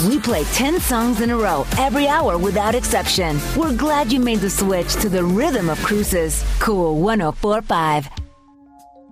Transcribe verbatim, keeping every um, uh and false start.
We play ten songs in a row every hour without exception. We're glad you made the switch to the rhythm of cruises. Cool one oh four point five.